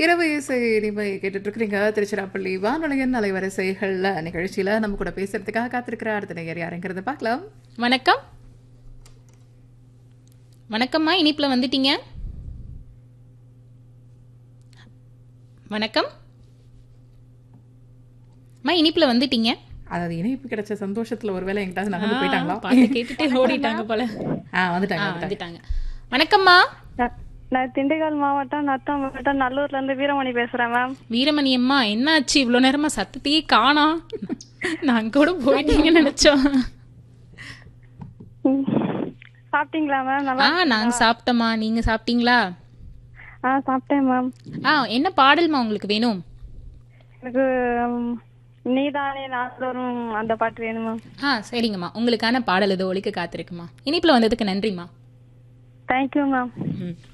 இரவு இசை இனிமை கேட்டுட்டு இருக்கிறீங்க. திருச்சிராப்பள்ளி வானொலியின் அலைவரிசைகள்ல நிகழ்ச்சியில நம்ம கூட பேசுறதுக்காக காத்திருக்கிற அடுத்த நேயர் யாருங்கிறத பார்க்கலாம். வணக்கம். வணக்கம்மா, இனிப்புல வந்துட்டீங்க. வணக்கம் அம்மா, இனிப்புல வந்துட்டீங்க. அதாவது இணைப்பு கிடைச்ச சந்தோஷத்துல ஒருவேளை எங்கிட்ட நகர்ந்து போயிட்டாங்களா? பாட்டு கேட்டுட்டே ஓடிட்டாங்க போல. வந்துட்டாங்க. வணக்கம்மா. நான் திண்டுக்கல் மாவட்டம் நத்தம் மாவட்டம் நல்லூர்ல இருந்து வீரமணி பேசுறேன் மேம். வீரமணி அம்மா, என்னாச்சு இவ்வளவு நேரமா சத்தத்தையே காணோம்? நாங்க கூட போயிட்டீங்கன்னு நினைச்சோம். சாப்பிட்டீங்களா மேம்? நல்லா நாங்க சாப்பிட்டோம்மா, நீங்க சாப்பிட்டீங்களா? சாப்பிட்டேன் மேம். என்ன பாடல்மா உங்களுக்கு வேணும்? எனக்கு நீதானே நாள்தோறும் அந்த பாட்டு வேணும் மேம். சரிங்கம்மா, உங்களுக்கான பாடல் இதோ ஒலிக்க காத்திருக்குமா. இனிப்புல வந்ததுக்கு நன்றிம்மா. Thank you ma'am.